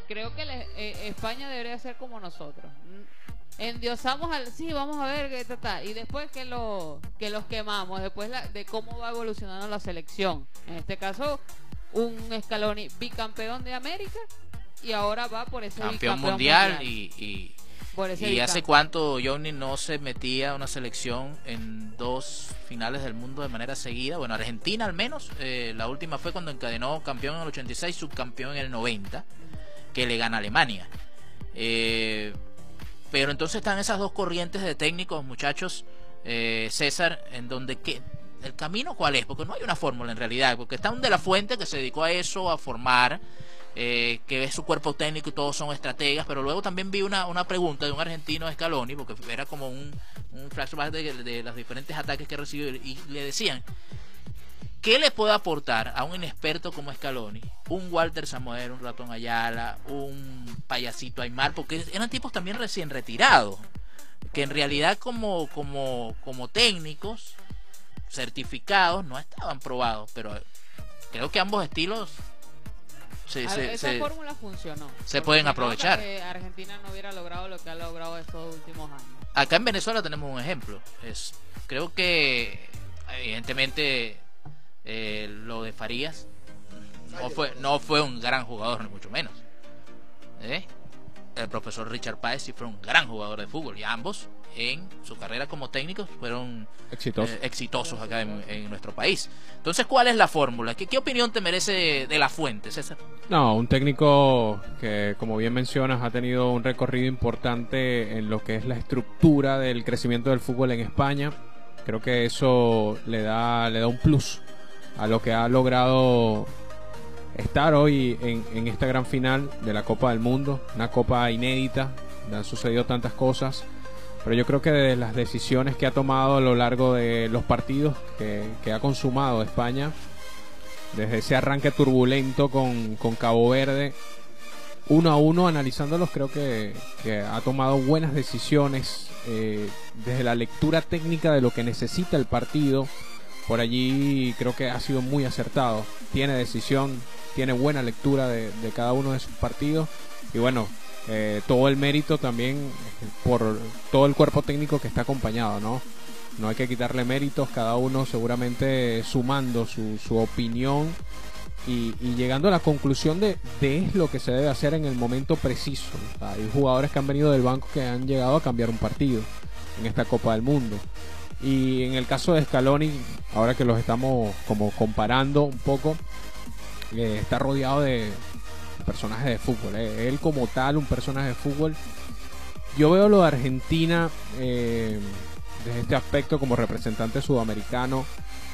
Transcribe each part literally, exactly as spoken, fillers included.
creo que le, eh, España debería ser como nosotros. Endiosamos al, sí, vamos a ver qué tal, y después que lo que los quemamos, después la, de cómo va evolucionando la selección. En este caso, un Scaloni bicampeón de América y ahora va por ese campeón bicampeón mundial, mundial. y, y, por ese y hace cuánto Johnny no se metía a una selección en dos finales del mundo de manera seguida. Bueno, Argentina al menos, eh, la última fue cuando encadenó campeón en el ochenta y seis, subcampeón en el noventa, que le gana a Alemania. Eh, pero entonces están esas dos corrientes de técnicos, muchachos, eh, César, en donde que el camino cuál es, porque no hay una fórmula en realidad, porque está un De La Fuente que se dedicó a eso, a formar, eh, que es su cuerpo técnico y todos son estrategas, pero luego también vi una, una pregunta de un argentino, Scaloni, porque era como un, un flashback de, de los diferentes ataques que recibió, y le decían, ¿qué le puede aportar a un inexperto como Scaloni un Walter Samuel, un Ratón Ayala, un Payasito Aymar? Porque eran tipos también recién retirados, que en realidad como, como, como técnicos certificados no estaban probados, pero creo que ambos estilos se, se, esa se, fórmula funcionó, se pueden no, aprovechar. que Argentina no hubiera logrado lo que ha logrado estos últimos años. Acá en Venezuela tenemos un ejemplo. Es, creo que evidentemente eh, lo de Farías no fue, no fue un gran jugador, ni mucho menos. ¿Eh? El profesor Richard Páez sí fue un gran jugador de fútbol, y ambos en su carrera como técnicos fueron exitosos, eh, exitosos acá en, en nuestro país. Entonces, ¿cuál es la fórmula? ¿Qué, qué opinión te merece de, de La Fuente, César? No, un técnico que, como bien mencionas, ha tenido un recorrido importante en lo que es la estructura del crecimiento del fútbol en España. Creo que eso le da, le da un plus a lo que ha logrado estar hoy en, en esta gran final de la Copa del Mundo, una copa inédita, han sucedido tantas cosas, pero yo creo que de las decisiones que ha tomado a lo largo de los partidos que, que ha consumado España, desde ese arranque turbulento con, con Cabo Verde, uno a uno analizándolos, creo que, que ha tomado buenas decisiones, eh, desde la lectura técnica de lo que necesita el partido. Por allí creo que ha sido muy acertado, tiene decisión, tiene buena lectura de, de cada uno de sus partidos, y bueno, eh, todo el mérito también por todo el cuerpo técnico que está acompañado, ¿no? No hay que quitarle méritos, cada uno seguramente sumando su, su opinión y, y llegando a la conclusión de, de es lo que se debe hacer en el momento preciso. O sea, hay jugadores que han venido del banco que han llegado a cambiar un partido en esta Copa del Mundo. Y en el caso de Scaloni, ahora que los estamos como comparando un poco, eh, está rodeado de personajes de fútbol, eh. Él como tal, un personaje de fútbol. Yo veo lo de Argentina eh, desde este aspecto como representante sudamericano.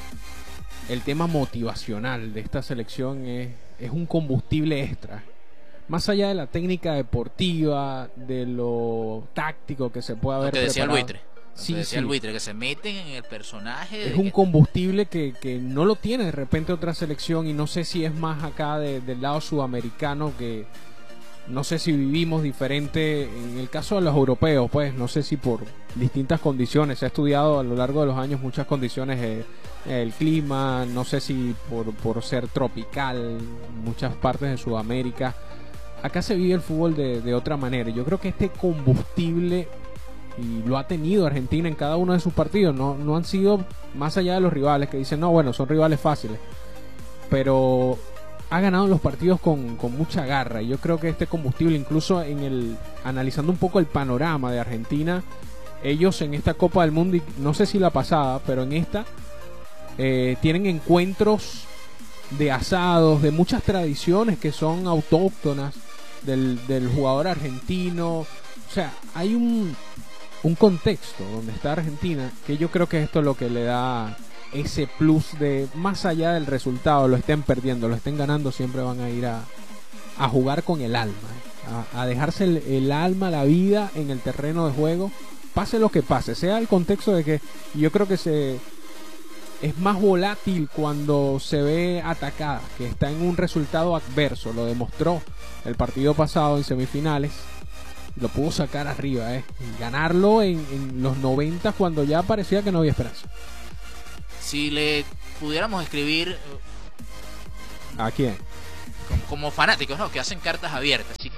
El tema motivacional de esta selección es, es un combustible extra. Más allá de la técnica deportiva, de lo táctico que se puede haber lo que decía preparado. el buitre. Sí, decía sí. el buitre, que se meten en el personaje. Es un combustible que, que no lo tiene de repente otra selección, y no sé si es más acá de, del lado sudamericano, que no sé si vivimos diferente. En el caso de los europeos, pues no sé si por distintas condiciones, se ha estudiado a lo largo de los años muchas condiciones, eh, el clima, no sé si por, por ser tropical, muchas partes de Sudamérica. Acá se vive el fútbol de, de otra manera. Yo creo que este combustible, y lo ha tenido Argentina en cada uno de sus partidos, no, no han sido más allá de los rivales que dicen, no, bueno, son rivales fáciles, pero ha ganado los partidos con, con mucha garra. Y yo creo que este combustible, incluso en el analizando un poco el panorama de Argentina, ellos en esta Copa del Mundo, y no sé si la pasada, pero en esta eh, tienen encuentros de asados, de muchas tradiciones que son autóctonas del, del jugador argentino. O sea, hay un un contexto donde está Argentina, que yo creo que esto es lo que le da ese plus de, más allá del resultado, lo estén perdiendo, lo estén ganando, siempre van a ir a, a jugar con el alma, a, a dejarse el, el alma, la vida en el terreno de juego, pase lo que pase, sea el contexto de que yo creo que se es más volátil cuando se ve atacada, que está en un resultado adverso. Lo demostró el partido pasado en semifinales, lo pudo sacar arriba, eh. ganarlo en, en los noventa cuando ya parecía que no había esperanza. Si le pudiéramos escribir ¿a quién? como, como fanáticos, ¿no?, que hacen cartas abiertas, si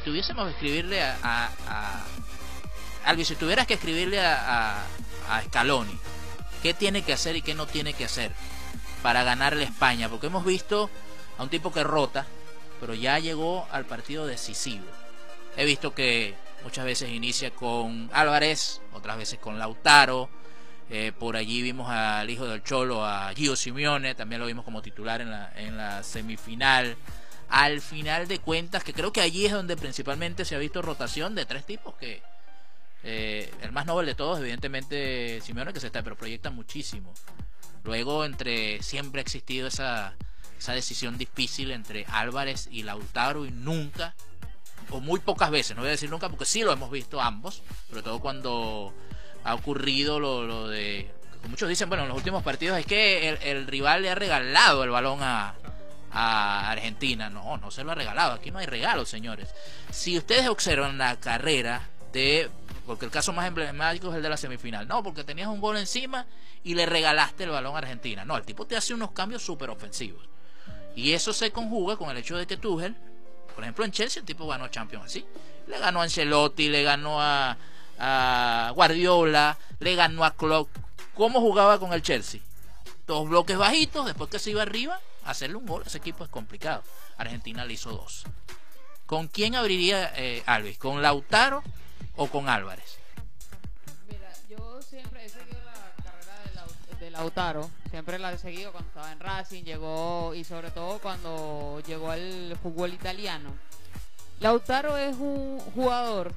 tuviésemos que escribirle a, a, a Albi, si tuvieras que escribirle a, a, a Scaloni, ¿qué tiene que hacer y qué no tiene que hacer para ganarle a España? Porque hemos visto a un tipo que rota, pero ya llegó al partido decisivo. He visto que muchas veces inicia con Álvarez, otras veces con Lautaro. Eh, por allí vimos al hijo del Cholo, a Gio Simeone, también lo vimos como titular en la, en la semifinal. Al final de cuentas, que creo que allí es donde principalmente se ha visto rotación de tres tipos, que eh, el más noble de todos, evidentemente Simeone, que se está, pero proyecta muchísimo. Luego, entre siempre ha existido esa, esa decisión difícil entre Álvarez y Lautaro, y nunca, o muy pocas veces, no voy a decir nunca, porque sí lo hemos visto ambos, sobre todo cuando ha ocurrido lo, lo de, muchos dicen, bueno, en los últimos partidos es que el, el rival le ha regalado el balón a, a Argentina. No, no se lo ha regalado, aquí no hay regalos, señores. Si ustedes observan la carrera de, porque el caso más emblemático es el de la semifinal, no, porque tenías un gol encima y le regalaste el balón a Argentina. No, el tipo te hace unos cambios súper ofensivos, y eso se conjuga con el hecho de que Tuchel, por ejemplo en Chelsea, el tipo ganó Champions así, le ganó a Ancelotti, le ganó a a Guardiola, le ganó a Klopp. ¿Cómo jugaba con el Chelsea? Dos bloques bajitos, después que se iba arriba, hacerle un gol a ese equipo es complicado. Argentina le hizo dos. ¿Con quién abriría eh, Alves? ¿Con Lautaro o con Álvarez? Mira, yo siempre he seguido la carrera de, Laut de Lautaro, siempre la he seguido cuando estaba en Racing, llegó, y sobre todo cuando llegó al fútbol italiano. Lautaro es un jugador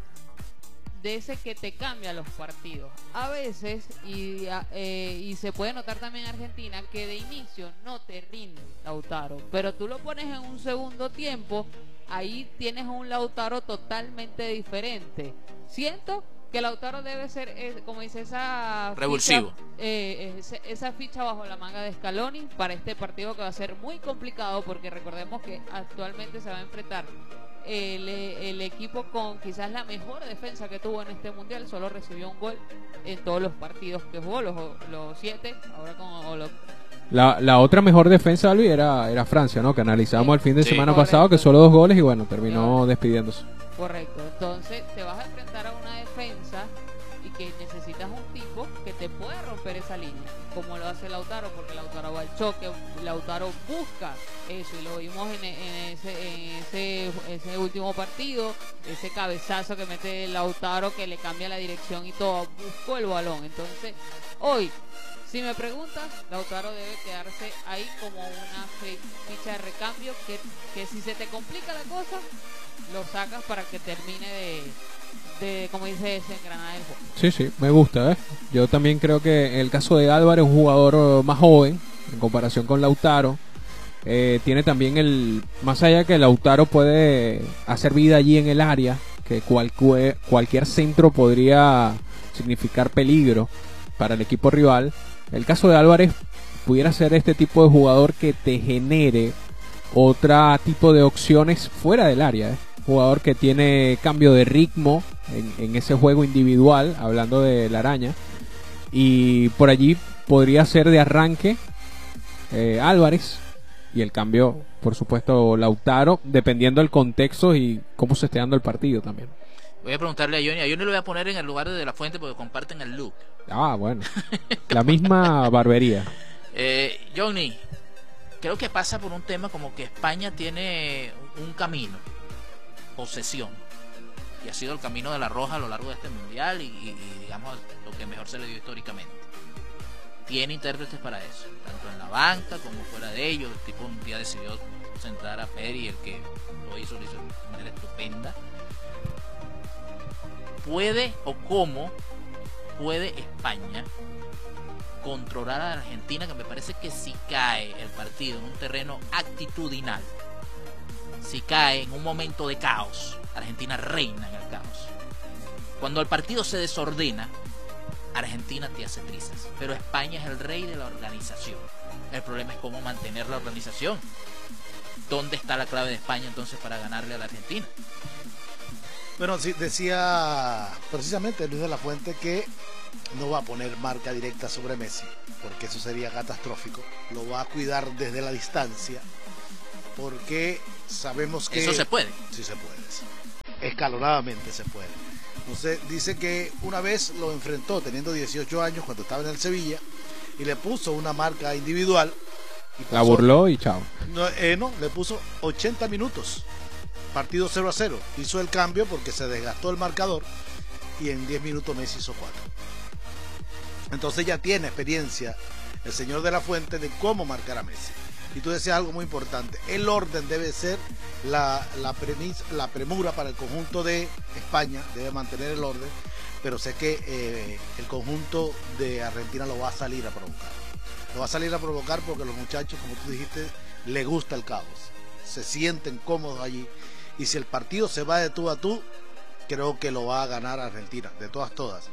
de ese que te cambia los partidos a veces, y, eh, y se puede notar también en Argentina que de inicio no te rinde Lautaro, pero tú lo pones en un segundo tiempo, ahí tienes un Lautaro totalmente diferente. Siento que Lautaro debe ser, eh, como dice, esa revulsivo, ficha, eh, esa, esa ficha bajo la manga de Scaloni para este partido, que va a ser muy complicado, porque recordemos que actualmente se va a enfrentar El, el equipo con quizás la mejor defensa que tuvo en este mundial. Solo recibió un gol en todos los partidos que jugó, los, los siete. Ahora con o los... la, la otra mejor defensa, Albi, era, era Francia, ¿no? Que analizamos sí, el fin de sí, semana correcto. pasado, que solo dos goles y bueno, terminó sí, despidiéndose. Correcto, entonces te vas a enfrentar a una defensa y que necesitas un tipo que te pueda romper esa línea, como lo hace Lautaro, porque Lautaro va al choque, Lautaro busca eso, y lo vimos en, en, ese, en ese, ese último partido, ese cabezazo que mete Lautaro, que le cambia la dirección y todo, buscó el balón. Entonces, hoy, si me preguntas, Lautaro debe quedarse ahí como una ficha de recambio, que, que si se te complica la cosa, lo sacas para que termine de... De, como dice, desengranar el juego. Sí, sí, me gusta, ¿eh? Yo también creo que en el caso de Álvarez, un jugador más joven en comparación con Lautaro, eh, tiene también el, más allá que Lautaro puede hacer vida allí en el área, que cualquier, cualquier centro podría significar peligro para el equipo rival. El caso de Álvarez pudiera ser este tipo de jugador que te genere otro tipo de opciones fuera del área, ¿eh? Jugador que tiene cambio de ritmo en, en ese juego individual, hablando de la araña, y por allí podría ser de arranque eh, Álvarez, y el cambio, por supuesto, Lautaro, dependiendo del contexto y cómo se esté dando el partido también. Voy a preguntarle a Johnny, a Johnny lo voy a poner en el lugar de De La Fuente porque comparten el look. Ah, bueno, la misma barbería. eh, Johnny, creo que pasa por un tema como que España tiene un camino, posesión, y ha sido el camino de la Roja a lo largo de este mundial, y, y, y digamos lo que mejor se le dio históricamente. Tiene intérpretes para eso, tanto en la banca como fuera de ellos. El tipo un día decidió sentar a Peri, el que lo hizo, lo hizo de manera estupenda. ¿Puede o cómo puede España controlar a Argentina? Que me parece que si cae el partido en un terreno actitudinal, si cae en un momento de caos, Argentina reina en el caos. Cuando el partido se desordena, Argentina te hace trizas. Pero España es el rey de la organización. El problema es cómo mantener la organización. ¿Dónde está la clave de España entonces para ganarle a la Argentina? Bueno, sí, decía precisamente Luis de la Fuente que no va a poner marca directa sobre Messi, porque eso sería catastrófico. Lo va a cuidar desde la distancia, porque sabemos que... ¿Eso se puede? Sí se puede, sí. escalonadamente se puede. Entonces dice que una vez lo enfrentó teniendo dieciocho años cuando estaba en el Sevilla y le puso una marca individual. Y pasó, la burló y chao. No, eh, no, le puso ochenta minutos, partido cero a cero. Hizo el cambio porque se desgastó el marcador y en diez minutos Messi hizo cuatro. Entonces ya tiene experiencia el señor de la Fuente de cómo marcar a Messi. Y tú decías algo muy importante, el orden debe ser la, la, premisa, la premura para el conjunto de España, debe mantener el orden, pero sé que eh, el conjunto de Argentina lo va a salir a provocar. Lo va a salir a provocar porque los muchachos, como tú dijiste, les gusta el caos, se sienten cómodos allí, y si el partido se va de tú a tú, creo que lo va a ganar Argentina, de todas, todas.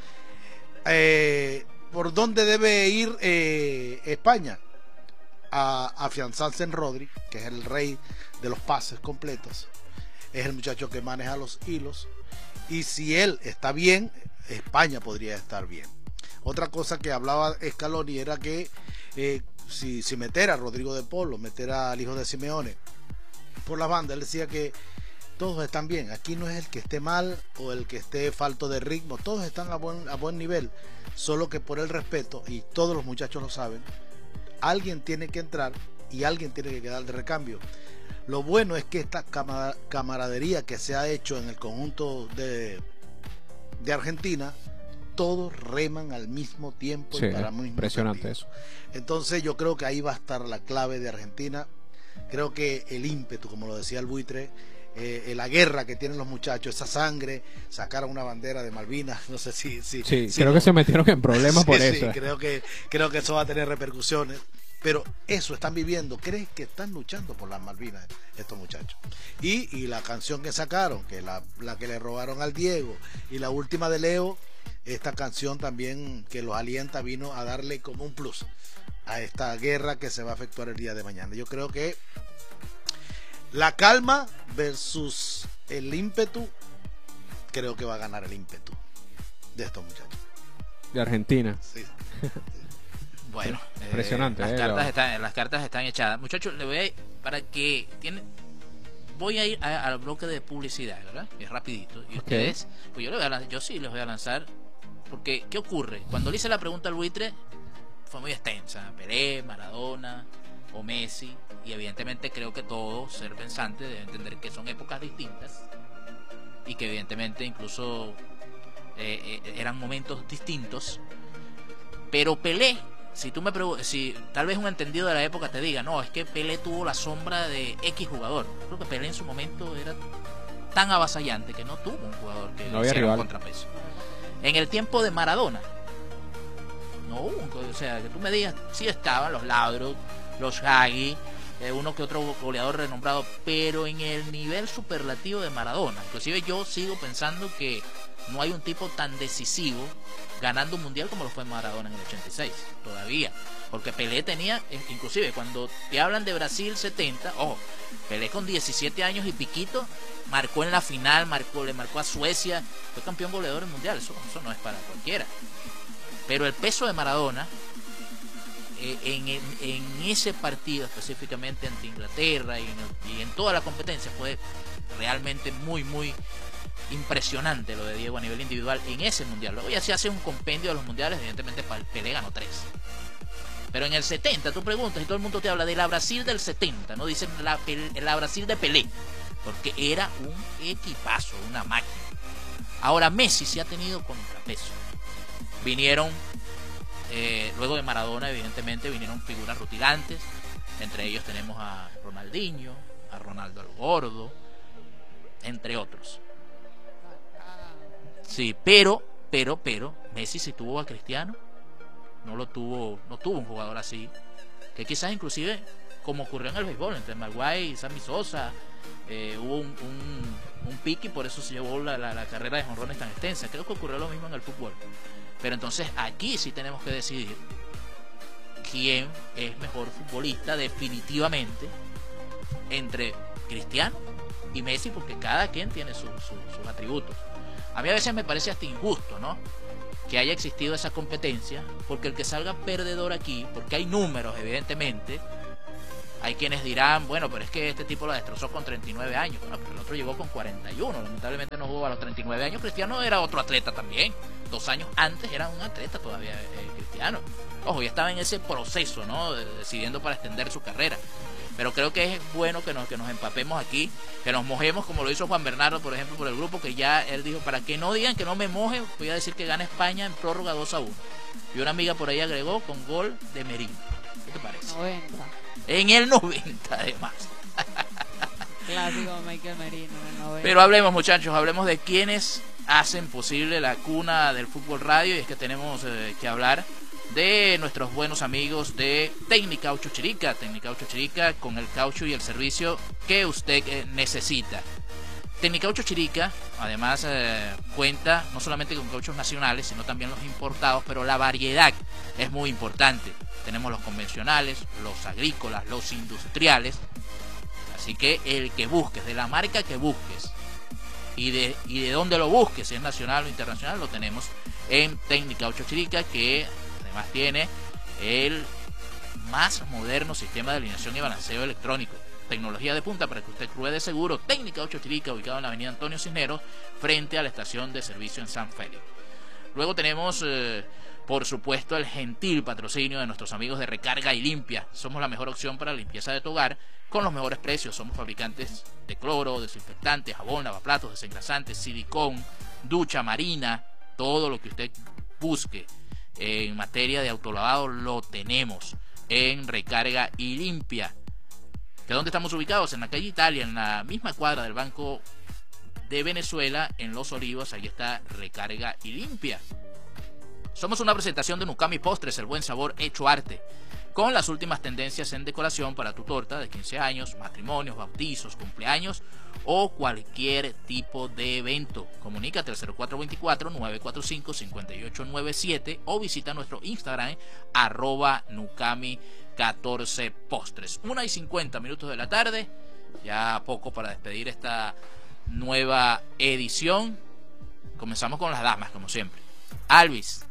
Eh, ¿Por dónde debe ir eh, España? A afianzarse en Rodri, que es el rey de los pases completos, es el muchacho que maneja los hilos, y si él está bien, España podría estar bien. Otra cosa que hablaba Scaloni era que eh, si, si meter a Rodrigo de Polo, meter al hijo de Simeone por la banda, él decía que todos están bien, aquí no es el que esté mal o el que esté falto de ritmo, todos están a buen, a buen nivel, solo que por el respeto, y todos los muchachos lo saben, alguien tiene que entrar y alguien tiene que quedar de recambio. Lo bueno es que esta camaradería que se ha hecho en el conjunto de, de Argentina, todos reman al mismo tiempo, sí, y para muy impresionante eso. Entonces yo creo que ahí va a estar la clave de Argentina. Creo que el ímpetu, como lo decía el buitre, eh, la guerra que tienen los muchachos, esa sangre, sacaron una bandera de Malvinas, no sé si... si sí, si creo no, que se metieron en problemas sí, por sí, eso. Creo que, creo que eso va a tener repercusiones, pero eso están viviendo. ¿Crees que están luchando por las Malvinas estos muchachos? Y, y la canción que sacaron, que la, la que le robaron al Diego, y la última de Leo, esta canción también que los alienta, vino a darle como un plus a esta guerra que se va a efectuar el día de mañana. Yo creo que la calma versus el ímpetu, creo que va a ganar el ímpetu de estos muchachos. De Argentina. Sí. Bueno, sí, impresionante. Eh, las, eh, cartas lo... están, las cartas están echadas. Muchachos, le voy a ir para que tiene, voy a ir a, al bloque de publicidad, ¿verdad? Es rapidito. Y okay. ustedes, pues yo, le voy a lanzar, yo sí les voy a lanzar, porque ¿qué ocurre? Cuando le hice la pregunta al buitre, fue muy extensa. Pelé, Maradona o Messi, y evidentemente creo que todo ser pensante debe entender que son épocas distintas y que evidentemente incluso eh, eh, eran momentos distintos, pero Pelé, si tú me preguntas, si tal vez un entendido de la época te diga, no, es que Pelé tuvo la sombra de X jugador, creo que Pelé en su momento era tan avasallante que no tuvo un jugador que no hiciera había un contrapeso. En el tiempo de Maradona no hubo un, o sea, que tú me digas, sí estaban los Laudrup, los Hagi, eh, uno que otro goleador renombrado, pero en el nivel superlativo de Maradona. Inclusive yo sigo pensando que no hay un tipo tan decisivo ganando un mundial como lo fue Maradona en el ochenta y seis, todavía, porque Pelé tenía, inclusive cuando te hablan de Brasil setenta, ojo, Pelé con diecisiete años y piquito marcó en la final, marcó, le marcó a Suecia, fue campeón goleador en mundial, eso, eso no es para cualquiera. Pero el peso de Maradona eh, en, en, en ese partido específicamente ante Inglaterra y en, y en toda la competencia fue realmente muy muy impresionante lo de Diego a nivel individual en ese mundial. Luego ya se hace un compendio de los mundiales, evidentemente Pelé ganó tres. Pero en el setenta tú preguntas y todo el mundo te habla de la Brasil del setenta, no dicen la, la Brasil de Pelé, porque era un equipazo, una máquina. Ahora Messi sí ha tenido contrapeso. Vinieron eh, luego de Maradona, evidentemente vinieron figuras rutilantes, entre ellos tenemos a Ronaldinho, a Ronaldo el Gordo, entre otros. Sí, pero, pero, pero Messi sí tuvo a Cristiano, no lo tuvo, no tuvo un jugador así, que quizás inclusive como ocurrió en el béisbol entre Maguire y Sammy Sosa, eh, hubo un, un, un pique y por eso se llevó la, la, la carrera de jonrones tan extensa. Creo que ocurrió lo mismo en el fútbol. Pero entonces aquí sí tenemos que decidir quién es mejor futbolista definitivamente entre Cristiano y Messi, porque cada quien tiene su, su, sus atributos. A mí a veces me parece hasta injusto, ¿no?, que haya existido esa competencia, porque el que salga perdedor aquí, porque hay números evidentemente, Hay quienes dirán, bueno, pero es que este tipo lo destrozó con treinta y nueve años. Bueno, pero el otro llegó con cuarenta y uno. Lamentablemente no jugó a los treinta y nueve años. Cristiano era otro atleta también. Dos años antes era un atleta todavía, eh, Cristiano. Ojo, ya estaba en ese proceso, ¿no? De, decidiendo para extender su carrera. Pero creo que es bueno que nos, que nos empapemos aquí, que nos mojemos como lo hizo Juan Bernardo, por ejemplo, por el grupo, que ya él dijo, para que no digan que no me moje, voy a decir que gana España en prórroga dos a uno. Y una amiga por ahí agregó con gol de Merino. ¿Qué te parece? noventa. En el noventa, además. Clásico de Michael Merino en el noventa. Pero hablemos, muchachos, hablemos de quienes hacen posible la cuna del fútbol radio. Y es que tenemos eh, que hablar de nuestros buenos amigos de Tecnicaucho Chirica. Tecnicaucho Chirica, con el caucho y el servicio que usted eh, necesita. Tecnicaucho Chirica, además, eh, cuenta no solamente con cauchos nacionales, sino también los importados, pero la variedad es muy importante. Tenemos los convencionales, los agrícolas, los industriales. Así que el que busques, de la marca que busques, y de, y de dónde lo busques, si es nacional o internacional, lo tenemos en Tecnicaucho Chirica, que además tiene el más moderno sistema de alineación y balanceo electrónico. Tecnología de punta para que usted ruede seguro. Tecnicaucho Chirica, ubicado en la avenida Antonio Cisneros, frente a la estación de servicio en San Félix. Luego tenemos, eh, por supuesto, el gentil patrocinio de nuestros amigos de Recarga y Limpia. Somos la mejor opción para la limpieza de tu hogar, con los mejores precios. Somos fabricantes de cloro, desinfectantes, jabón, lavaplatos, desengrasantes, silicón, ducha marina, todo lo que usted busque en materia de autolavado lo tenemos en Recarga y Limpia. ¿Que dónde estamos ubicados? En la calle Italia, en la misma cuadra del Banco de Venezuela, en Los Olivos. Ahí está Recarga y Limpia. Somos una presentación de Nukami Postres, el buen sabor hecho arte, con las últimas tendencias en decoración para tu torta de quince años, matrimonios, bautizos, cumpleaños o cualquier tipo de evento. Comunícate al cero cuatro dos cuatro, nueve cuatro cinco, cinco ocho nueve siete o visita nuestro Instagram arroba Nukami catorce postres. Una y cincuenta minutos de la tarde, ya poco para despedir esta nueva edición. Comenzamos con las damas, como siempre. Alvis,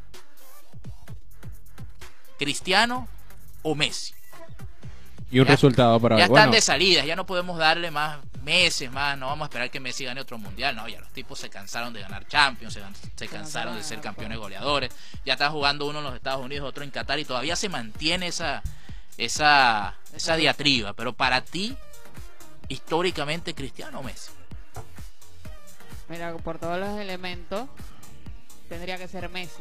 ¿Cristiano o Messi? Y un ya, resultado para ya bueno, están de salida, ya no podemos darle más meses más, no vamos a esperar que Messi gane otro mundial, no, ya los tipos se cansaron de ganar Champions, se, se cansaron de ser campeones goleadores, ya está jugando uno en los Estados Unidos, otro en Qatar y todavía se mantiene esa esa esa diatriba. Pero para ti, históricamente, ¿Cristiano o Messi? Mira, por todos los elementos tendría que ser Messi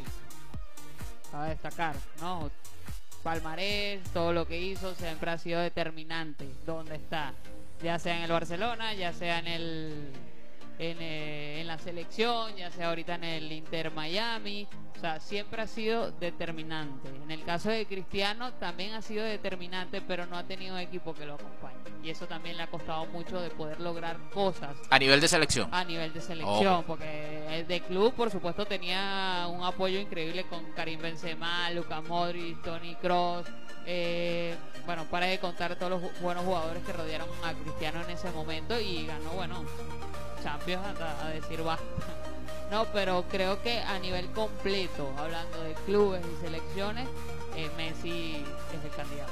para destacar, ¿no? Palmarés, todo lo que hizo siempre ha sido determinante donde está, ya sea en el Barcelona, ya sea en el en, eh, en la selección, ya sea ahorita en el Inter Miami. O sea, siempre ha sido determinante. En el caso de Cristiano también ha sido determinante, pero no ha tenido un equipo que lo acompañe, y eso también le ha costado mucho de poder lograr cosas A nivel de selección. a nivel de selección, Oh. porque el de club, por supuesto, tenía un apoyo increíble con Karim Benzema, Luka Modric, Toni Kroos, eh, bueno, para de contar todos los ju- buenos jugadores que rodearon a Cristiano en ese momento, y ganó, bueno, Champions a, a decir basta. No, pero creo que a nivel completo, hablando de clubes y selecciones, eh, Messi es el candidato.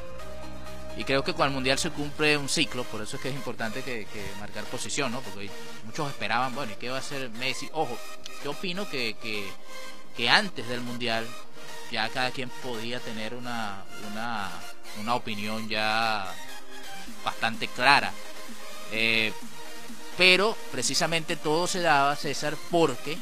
Y creo que con el Mundial se cumple un ciclo, por eso es que es importante que, que marcar posición, ¿no? Porque muchos esperaban, bueno, ¿y qué va a hacer Messi? Ojo, yo opino que, que, que antes del Mundial ya cada quien podía tener una, una, una opinión ya bastante clara. Eh, pero precisamente todo se daba, César, porque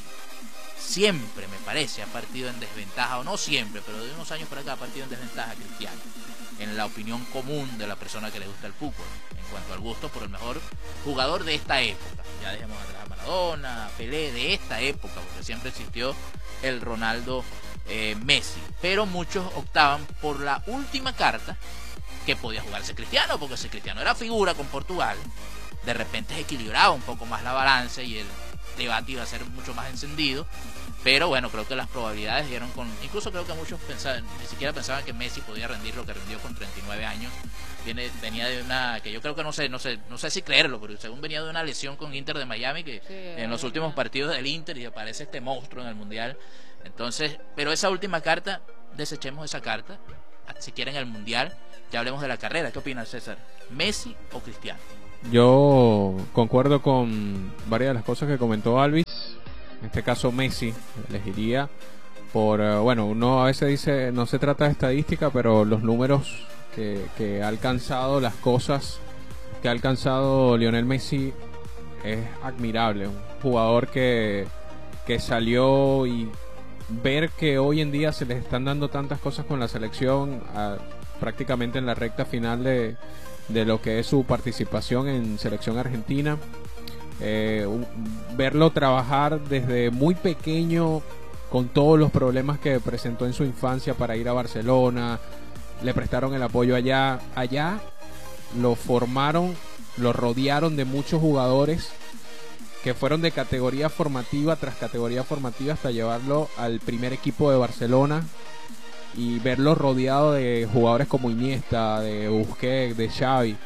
siempre, me parece, ha partido en desventaja, o no siempre, pero de unos años para acá ha partido en desventaja Cristiano, en la opinión común de la persona que le gusta el fútbol, en cuanto al gusto por el mejor jugador de esta época. Ya dejemos atrás a Maradona, Pelé, de esta época, porque siempre existió el Ronaldo eh, Messi. Pero muchos optaban por la última carta que podía jugarse Cristiano, porque si Cristiano era figura con Portugal, de repente se equilibraba un poco más la balanza y el debate iba a ser mucho más encendido. Pero bueno, creo que las probabilidades dieron con... Incluso creo que muchos pensaban, ni siquiera pensaban que Messi podía rendir lo que rindió con treinta y nueve años. Viene, venía de una... que yo creo que no sé, no sé, no sé si creerlo, pero según venía de una lesión con Inter de Miami, que Sí, en los últimos partidos del Inter, y aparece este monstruo en el Mundial. Entonces, pero esa última carta, desechemos esa carta, si quieren el Mundial, Ya hablemos de la carrera. ¿Qué opinas, César? ¿Messi o Cristiano? Yo concuerdo con varias de las cosas que comentó Alvis. En este caso Messi elegiría por, uh, bueno, uno a veces dice, no se trata de estadística, pero los números que, que ha alcanzado, las cosas que ha alcanzado Lionel Messi es admirable. Un jugador que, que salió, y ver que hoy en día se les están dando tantas cosas con la selección, uh, prácticamente en la recta final de de lo que es su participación en selección argentina, eh, verlo trabajar desde muy pequeño con todos los problemas que presentó en su infancia para ir a Barcelona, le prestaron el apoyo allá, allá lo formaron, lo rodearon de muchos jugadores que fueron de categoría formativa tras categoría formativa hasta llevarlo al primer equipo de Barcelona, y verlo rodeado de jugadores como Iniesta, de Busquets, de Xavi,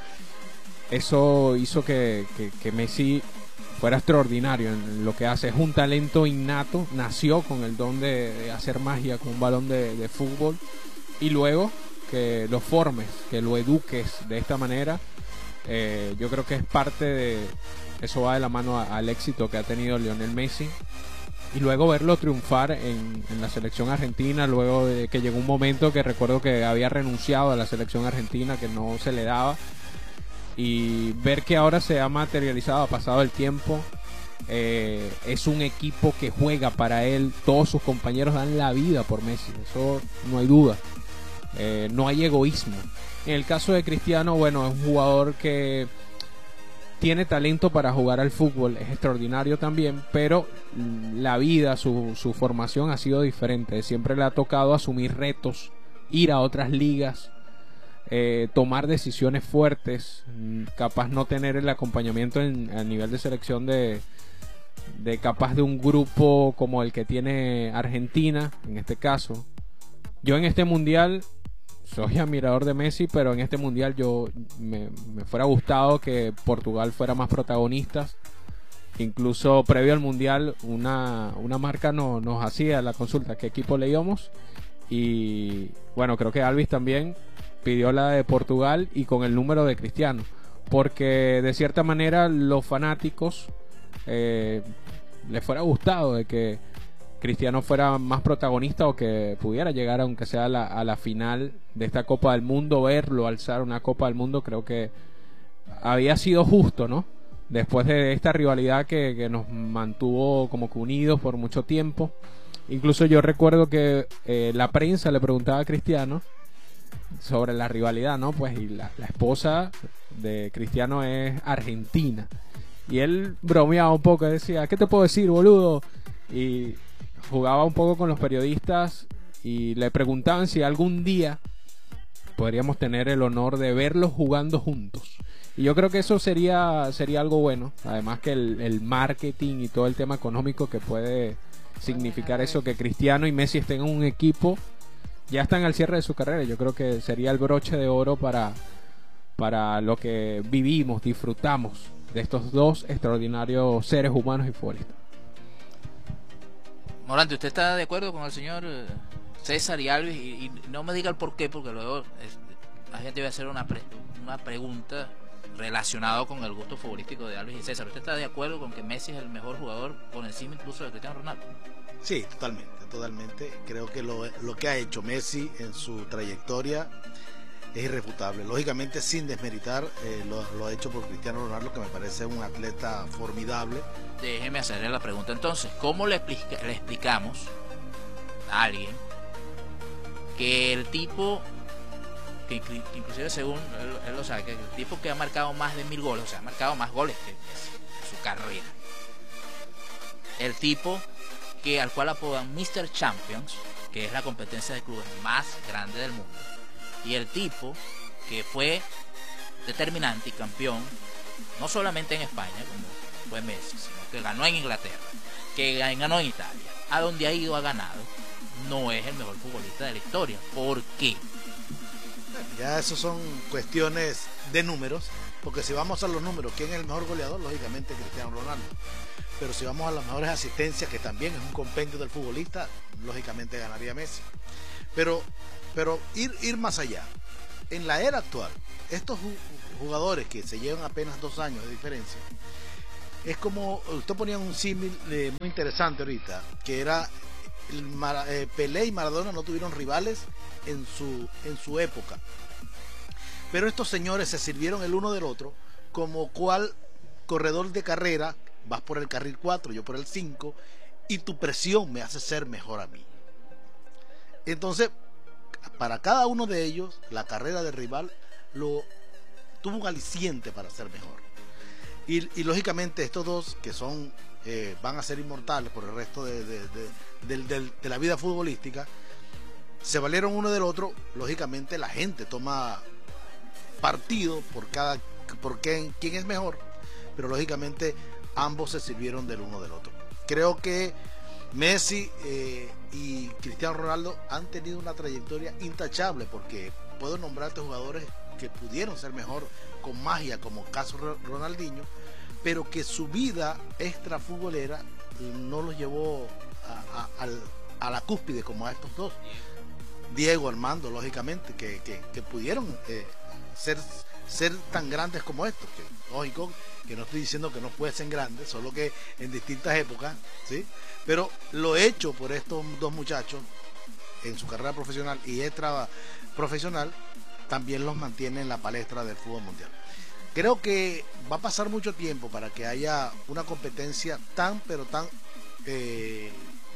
eso hizo que, que, que Messi fuera extraordinario en lo que hace. Es un talento innato, nació con el don de, de hacer magia con un balón de, de fútbol, y luego que lo formes, que lo eduques de esta manera, eh, yo creo que es parte de eso, va de la mano a, al éxito que ha tenido Lionel Messi. Y luego verlo triunfar en, en la selección argentina, luego de que llegó un momento que recuerdo que había renunciado a la selección argentina, que no se le daba, y ver que ahora se ha materializado, ha pasado el tiempo, eh, es un equipo que juega para él, todos sus compañeros dan la vida por Messi, eso no hay duda, eh, no hay egoísmo. En el caso de Cristiano, bueno, es un jugador que tiene talento para jugar al fútbol, es extraordinario también, pero la vida, su, su formación ha sido diferente. Siempre le ha tocado asumir retos, ir a otras ligas, eh, tomar decisiones fuertes, capaz no tener el acompañamiento en, a nivel de selección de, de capaz de un grupo como el que tiene Argentina, en este caso. Yo en este mundial soy admirador de Messi, pero en este mundial yo me, me fuera gustado que Portugal fuera más protagonista. Incluso previo al mundial una, una marca no, nos hacía la consulta qué equipo le íbamos, y bueno, creo que Alvis también pidió la de Portugal y con el número de Cristiano, porque de cierta manera los fanáticos eh, les fuera gustado de que Cristiano fuera más protagonista, o que pudiera llegar aunque sea a la, a la final de esta Copa del Mundo, verlo alzar una Copa del Mundo. Creo que había sido justo, ¿no? Después de esta rivalidad que, que nos mantuvo como que unidos por mucho tiempo. Incluso yo recuerdo que eh, la prensa le preguntaba a Cristiano sobre la rivalidad, ¿no? Pues y la, la esposa de Cristiano es argentina, y él bromeaba un poco, decía, ¿qué te puedo decir, boludo? Y jugaba un poco con los periodistas y le preguntaban si algún día podríamos tener el honor de verlos jugando juntos. Y yo creo que eso sería sería algo bueno, además que el, el marketing y todo el tema económico que puede significar eso, que Cristiano y Messi estén en un equipo, ya están al cierre de su carrera. Yo creo que sería el broche de oro para, para lo que vivimos, disfrutamos de estos dos extraordinarios seres humanos y futbolistas. Morante, ¿usted está de acuerdo con el señor César y Alvis? Y, y no me diga el por qué, porque luego es, la gente va a hacer una, pre, una pregunta relacionada con el gusto futbolístico de Alvis y César. ¿Usted está de acuerdo con que Messi es el mejor jugador por encima incluso de Cristiano Ronaldo? Sí, totalmente, totalmente. Creo que lo, lo que ha hecho Messi en su trayectoria es irrefutable. Lógicamente, sin desmeritar, eh, lo, lo ha hecho por Cristiano Ronaldo, que me parece un atleta formidable. Déjeme hacerle la pregunta entonces. ¿Cómo le, explica, le explicamos a alguien que el tipo, que, que inclusive según él, él lo sabe, que el tipo que ha marcado más de mil goles, o sea, ha marcado más goles que Messi en su carrera, el tipo que al cual apodan míster Champions, que es la competencia de clubes más grande del mundo, y el tipo que fue determinante y campeón no solamente en España como fue Messi, sino que ganó en Inglaterra, que ganó en Italia, a donde ha ido ha ganado, no es el mejor futbolista de la historia? ¿Por qué? Ya eso son cuestiones de números, porque si vamos a los números, ¿quién es el mejor goleador? Lógicamente Cristiano Ronaldo. Pero si vamos a las mejores asistencias, que también es un compendio del futbolista, lógicamente ganaría Messi. Pero, pero ir, ir más allá, en la era actual, estos jugadores que se llevan apenas dos años de diferencia, es como, usted ponía un símil eh, muy interesante ahorita, que era el Mar, eh, Pelé y Maradona no tuvieron rivales en su, en su época, pero estos señores se sirvieron el uno del otro, como cual corredor de carrera, vas por el carril cuatro, yo por el cinco, y tu presión me hace ser mejor a mí. Entonces, para cada uno de ellos, la carrera del rival lo tuvo un aliciente para ser mejor. Y, y lógicamente estos dos que son eh, van a ser inmortales por el resto de, de, de, de, de, de la vida futbolística, se valieron uno del otro. Lógicamente la gente toma partido por cada por quién, quién es mejor, pero lógicamente ambos se sirvieron del uno del otro. Creo que Messi eh, y Cristiano Ronaldo han tenido una trayectoria intachable, porque puedo nombrarte jugadores que pudieron ser mejor con magia, como caso Ronaldinho, pero que su vida extra futbolera no los llevó a, a, a, a la cúspide como a estos dos. Diego, Armando, lógicamente, que, que, que pudieron eh, ser, ser tan grandes como estos, que lógico que no estoy diciendo que no fuesen grandes, solo que en distintas épocas, ¿sí? Pero lo hecho por estos dos muchachos en su carrera profesional y extra profesional también los mantiene en la palestra del fútbol mundial. Creo que va a pasar mucho tiempo para que haya una competencia tan pero tan eh,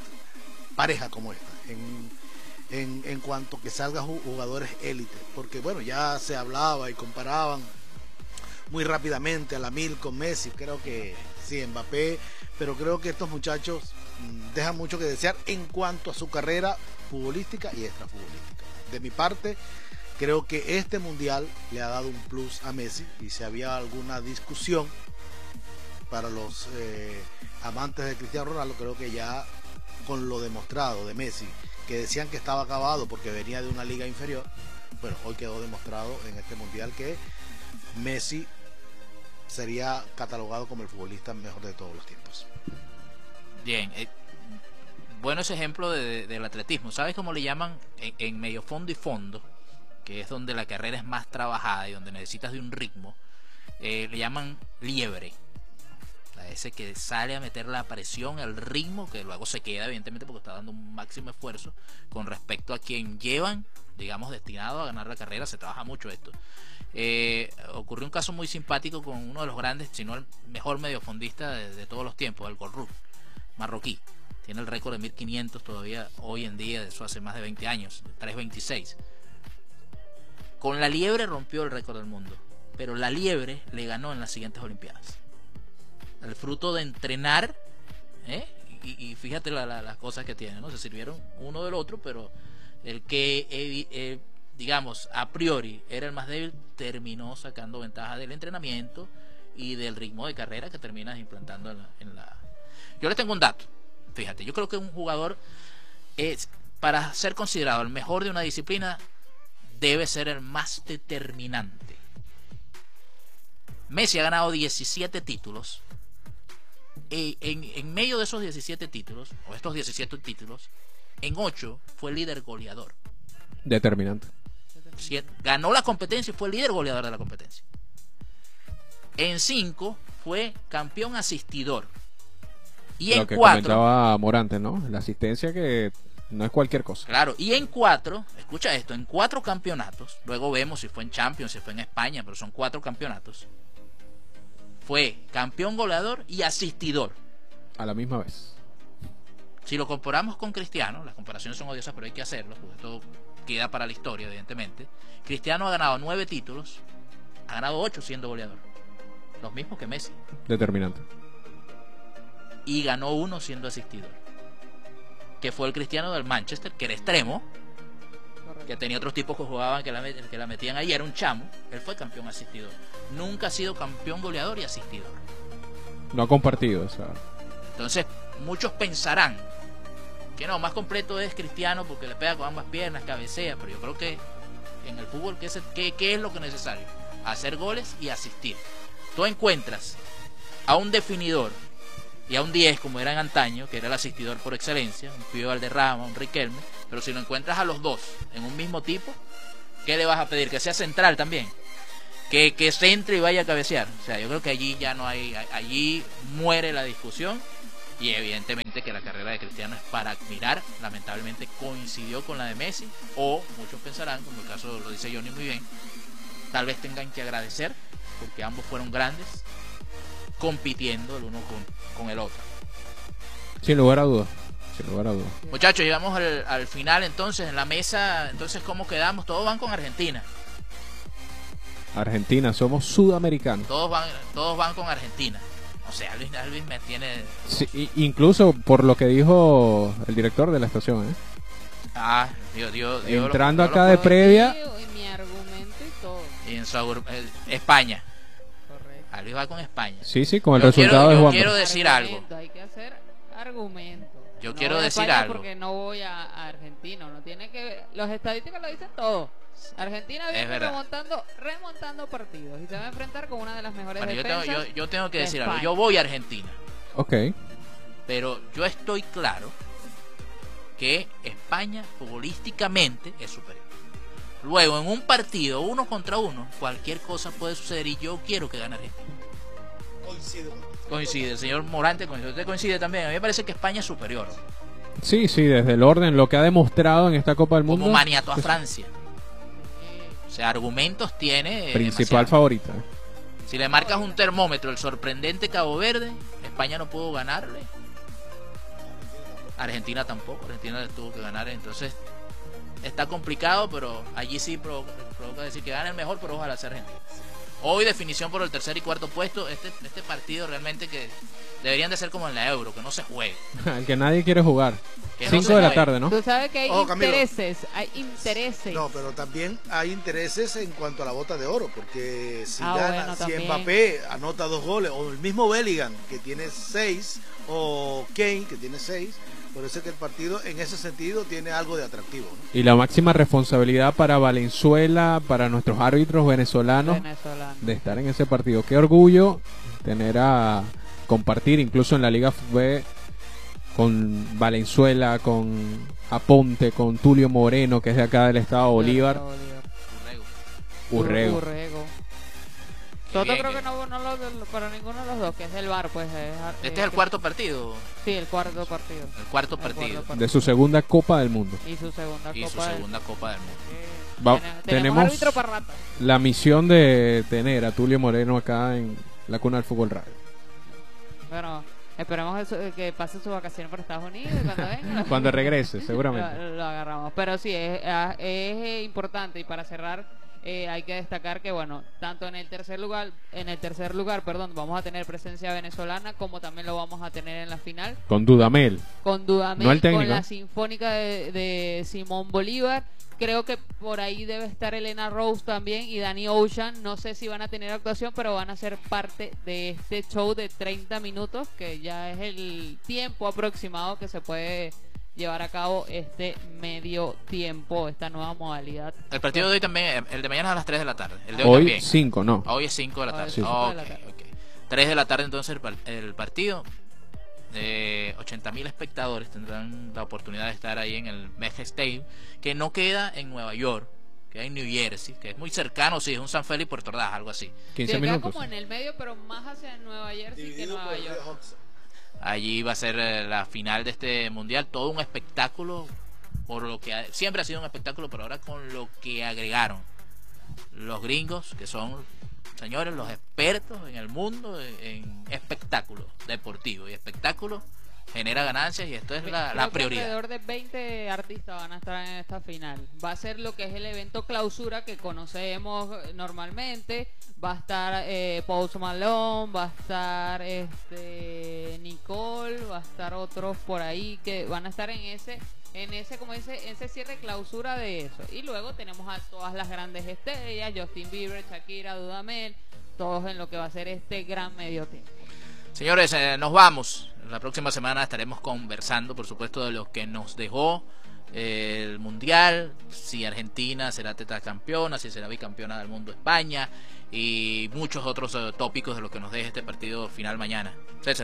pareja como esta en, en, en cuanto que salgan jugadores élite, porque bueno, ya se hablaba y comparaban muy rápidamente a la mil con Messi. Creo que sí, Mbappé, pero creo que estos muchachos mmm, dejan mucho que desear en cuanto a su carrera futbolística y extrafutbolística. De mi parte, creo que este mundial le ha dado un plus a Messi, y si había alguna discusión para los eh, amantes de Cristiano Ronaldo, creo que ya con lo demostrado de Messi, que decían que estaba acabado porque venía de una liga inferior, bueno, hoy quedó demostrado en este mundial que Messi sería catalogado como el futbolista mejor de todos los tiempos. Bien, eh, bueno ese ejemplo de, del atletismo. ¿Sabes cómo le llaman en, en medio fondo y fondo? Que es donde la carrera es más trabajada y donde necesitas de un ritmo. Eh, le llaman liebre. A ese que sale a meter la presión, el ritmo, que luego se queda evidentemente porque está dando un máximo esfuerzo con respecto a quien llevan, digamos, destinado a ganar la carrera. Se trabaja mucho esto. Eh, ocurrió un caso muy simpático con uno de los grandes, si no el mejor mediofondista de, de todos los tiempos, el Gorruk, marroquí. Tiene el récord de mil quinientos todavía hoy en día, de eso hace más de veinte años, tres veintiséis. Con la liebre rompió el récord del mundo, pero la liebre le ganó en las siguientes Olimpiadas. El fruto de entrenar, ¿eh? y, y fíjate la, la, las cosas que tiene, ¿no? Se sirvieron uno del otro, pero el que eh, eh, digamos, a priori era el más débil, terminó sacando ventaja del entrenamiento y del ritmo de carrera que terminas implantando en la, en la... Yo les tengo un dato, fíjate, yo creo que un jugador es, para ser considerado el mejor de una disciplina, debe ser el más determinante. Messi ha ganado diecisiete títulos, e en, en medio de esos diecisiete títulos, o estos diecisiete títulos, en ocho fue líder goleador. Determinante. Ganó la competencia y fue el líder goleador de la competencia. En cinco fue campeón asistidor. Y Lo en que cuatro, comentaba Morante, ¿no? La asistencia, que no es cualquier cosa. claro, y en cuatro, escucha esto, en cuatro campeonatos, luego vemos si fue en Champions, si fue en España, pero son cuatro campeonatos, fue campeón goleador y asistidor. A la misma vez. Si lo comparamos con Cristiano, las comparaciones son odiosas, pero hay que hacerlo, porque esto queda para la historia, evidentemente. Cristiano ha ganado nueve títulos, ha ganado ocho siendo goleador, los mismos que Messi, Determinante. y ganó uno siendo asistidor, que fue el Cristiano del Manchester, que era extremo, que tenía otros tipos que jugaban, que la, que la metían ahí, era un chamo. Él fue campeón asistidor, nunca ha sido campeón goleador y asistidor. No ha compartido esa. Entonces muchos pensarán que no, más completo es Cristiano porque le pega con ambas piernas, cabecea, pero yo creo que en el fútbol, ¿qué es, qué, qué es lo que es necesario? Hacer goles y asistir. Tú encuentras a un definidor y a un diez como era en antaño, que era el asistidor por excelencia, un Pío Valderrama, un Riquelme, pero si lo encuentras a los dos en un mismo tipo, ¿Qué le vas a pedir? Que sea central también. Que, que centre y vaya a cabecear. O sea, yo creo que allí ya no hay, allí muere la discusión. Y evidentemente que la carrera de Cristiano es para admirar. Lamentablemente coincidió con la de Messi. O muchos pensarán, como el caso lo dice Johnny muy bien, tal vez tengan que agradecer porque ambos fueron grandes compitiendo el uno con, con el otro. Sin lugar a dudas. Sin lugar a dudas. Muchachos, llegamos al, al final entonces en la mesa. Entonces, ¿cómo quedamos? Todos van con Argentina. Argentina, somos sudamericanos. Todos van, todos van con Argentina. O sea, Luis Alvis me tiene... Sí, incluso por lo que dijo el director de la estación, ¿eh? Ah, Dios, Dios, Dios. Entrando lo, acá lo de puedo... previa. Y mi argumento y todo. Y en su eh, España. Correcto. Alvis va con España. Sí, sí, con el yo resultado quiero, de yo Juan. quiero decir Argumento, algo. Hay que hacer argumento. Yo no quiero voy a decir España algo. Porque no voy a, a Argentina. No tiene que... Los estadísticos lo dicen todo. Argentina Es viene verdad. remontando, remontando partidos y se va a enfrentar con una de las mejores Bueno, yo tengo, defensas. yo, yo tengo que de decir España. algo. Yo voy a Argentina. Ok. Pero yo estoy claro que España futbolísticamente es superior. Luego, en un partido uno contra uno, cualquier cosa puede suceder y yo quiero que gane Argentina. Coincido. Coincide, el señor Morante coincide. Usted coincide también. A mí me parece que España es superior. Sí, sí, desde el orden, lo que ha demostrado en esta Copa del Mundo. Como maniató a es Francia. O sea, argumentos tiene. eh, Principal demasiado. favorita. Si le marcas un termómetro, el sorprendente Cabo Verde, España no pudo ganarle. Argentina tampoco, Argentina le tuvo que ganar. Entonces, está complicado, pero allí sí provoca, provoca decir que gane el mejor, pero ojalá sea Argentina. Hoy definición por el tercer y cuarto puesto. Este, este partido realmente que deberían de ser como en la Euro, que no se juegue. El que nadie quiere jugar. Que no cinco se de la juegue. tarde, ¿no? Tú sabes que hay Ojo, Camilo. intereses, hay intereses. No, pero también hay intereses en cuanto a la bota de oro, porque si Ah, gana, bueno, si también. Mbappé anota dos goles, o el mismo Bellingham, que tiene seis, o Kane, que tiene seis, por eso es que el partido en ese sentido tiene algo de atractivo, ¿no? Y la máxima responsabilidad para Valenzuela, para nuestros árbitros venezolanos, Venezolano. de estar en ese partido. Qué orgullo tener a compartir, incluso en la Liga F B, con Valenzuela, con Aponte, con Tulio Moreno, que es de acá del estado Bolívar, Urrego. Urrego. Urrego. Qué Soto bien, creo que- que no, no lo, para ninguno de los dos, que es del bar, pues. Es, Este es el cuarto partido. Sí, el cuarto partido. El cuarto El partido. cuarto de su segunda Copa del Mundo. Y su segunda Y su copa. del- segunda Copa del Mundo. que- Va- Tenemos, tenemos- árbitro para ratas. La misión de tener a Tulio Moreno acá en la cuna del fútbol radio. Bueno, esperemos eso, que pase su vacación por Estados Unidos y cuando venga. Cuando regrese, seguramente. Lo, lo agarramos. Pero sí, es, es, es importante y para cerrar. Eh, hay que destacar que bueno, tanto en el tercer lugar, en el tercer lugar, perdón, vamos a tener presencia venezolana, como también lo vamos a tener en la final Con Dudamel. con Dudamel, No el técnico. con la Sinfónica de, de Simón Bolívar. Creo que por ahí debe estar Elena Rose también y Danny Ocean. No sé si van a tener actuación, pero van a ser parte de este show de treinta minutos, que ya es el tiempo aproximado que se puede llevar a cabo este medio tiempo, esta nueva modalidad. El partido de hoy también, el de mañana es a las tres de la tarde. El de hoy, Hoy también. cinco, no. Hoy es cinco de la Hoy tarde. es cinco de la Ok, tarde. ok. tres de la tarde entonces el, par- el partido. Eh, ochenta mil espectadores tendrán la oportunidad de estar ahí en el Met Stadium, que no queda en Nueva York, queda en New Jersey, que es muy cercano, sí, es un San Félix Puerto Ordaz, algo así. quince Sí, queda minutos. como en el medio, pero más hacia Nueva Jersey que Dividido por Nueva el York. río Hudson. Allí va a ser eh, la final de este mundial, todo un espectáculo, por lo que ha- siempre ha sido un espectáculo, pero ahora con lo que agregaron los gringos, que son, señores, los expertos en el mundo en espectáculo deportivo, y espectáculo genera ganancias, y esto es la, Creo la que prioridad. alrededor de veinte artistas van a estar en esta final. Va a ser lo que es el evento clausura que conocemos eh, normalmente. Va a estar eh, Post Malone, va a estar este Nicole, va a estar otros por ahí que van a estar en ese en ese como ese ese cierre clausura de eso. Y luego tenemos a todas las grandes estrellas, Justin Bieber, Shakira, Dudamel, todos en lo que va a ser este gran medio tiempo. Señores, eh, nos vamos. La próxima semana estaremos conversando, por supuesto, de lo que nos dejó eh, el Mundial, si Argentina será tetracampeona, si será bicampeona del mundo España, y muchos otros eh, tópicos de lo que nos deje este partido final mañana. César.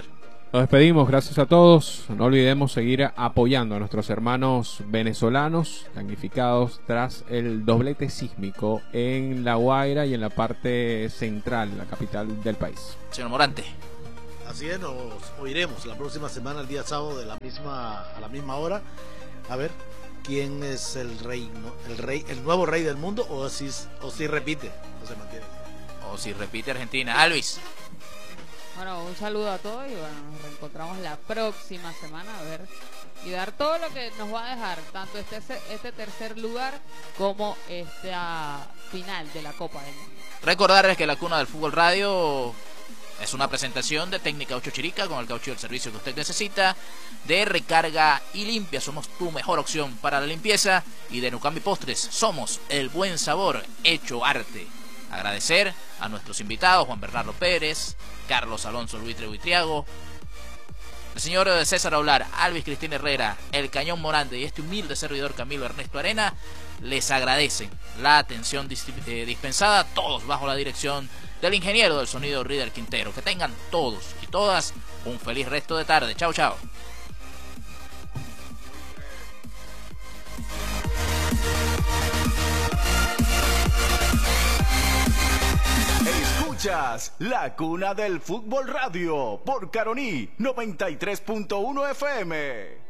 Nos despedimos, gracias a todos. No olvidemos seguir apoyando a nuestros hermanos venezolanos damnificados tras el doblete sísmico en La Guaira y en la parte central, la capital del país. Señor Morante. Así es, nos oiremos la próxima semana, el día sábado, de la misma a la misma hora. A ver quién es el rey, ¿no? el rey, el nuevo rey del mundo, o si, o si repite, o se mantiene. O si repite Argentina. Alvis. Bueno, un saludo a todos y bueno, nos reencontramos la próxima semana a ver y dar todo lo que nos va a dejar tanto este este tercer lugar como esta final de la Copa del Mundo. Recordarles que la Cuna del Fútbol Radio es una presentación de Técnica Caucho Chirica, con el caucho del servicio que usted necesita, de Recarga y Limpia, somos tu mejor opción para la limpieza, y de Nucambi Postres, somos el buen sabor hecho arte. Agradecer a nuestros invitados, Juan Bernardo Pérez, Carlos Alonso Luitre Buitriago, el señor César Aular, Alvis Cristina Herrera, el Cañón Morante y este humilde servidor Camilo Ernesto Arena. Les agradecen la atención dispensada, todos bajo la dirección del ingeniero del sonido Rider Quintero. Que tengan todos y todas un feliz resto de tarde. Chao, chao. Escuchas La Cuna del Fútbol Radio por Caroní noventa y tres punto uno F M.